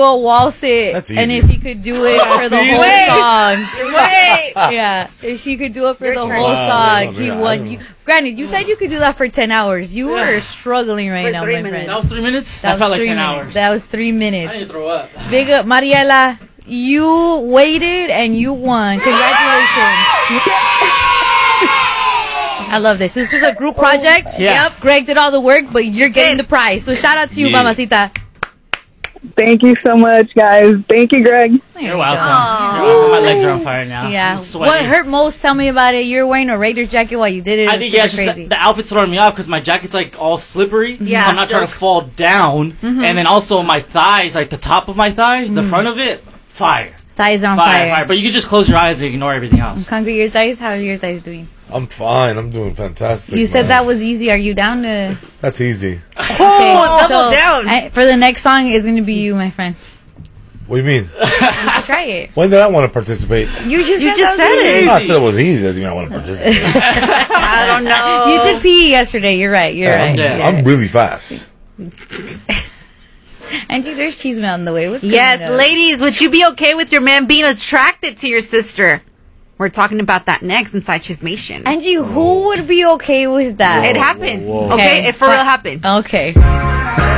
a wall sit, That's easy. and if he could do it for the whole song, yeah, if he could do it for the whole song, he won. Granted, you said you could do that for 10 hours. You were struggling right now, my friend. That was 3 minutes? That I felt was like 3 10 minutes. hours. That was 3 minutes. I need to throw up. Big up, Mariela. You waited and you won. Congratulations. I love this. This was a group project. Yeah. Yep. Greg did all the work, but you're getting the prize. So shout out to you, Mamacita. Thank you so much, guys. Thank you, Greg. You're welcome. You're welcome. My legs are on fire now. Yeah. I'm sweaty. What hurt most? Tell me about it. You're wearing a Raiders jacket while you did it. I think it's just the outfit's throwing me off because my jacket's like all slippery. Yeah, so I'm not trying to fall down. And then also my thighs, like the top of my thigh, the front of it, fire. Thighs are on fire. But you can just close your eyes and ignore everything else. Conquer your thighs. How are your thighs doing? I'm fine. I'm doing fantastic. You said man. that was easy. Are you down to? That's easy. Double down. For the next song, it's going to be you, my friend. What do you mean? You can try it. When did I want to participate? You just said it. I said it was easy. Doesn't mean I want to participate. I don't know. You did PE yesterday. You're right. You're right. I'm really fast. Angie, there's cheese man on the way. What's going Yes, on? ladies, would you be okay with your man being attracted to your sister? We're talking about that next inside Chismation. Angie, who would be okay with that? It happened. Whoa. Okay, it for real happened. Okay.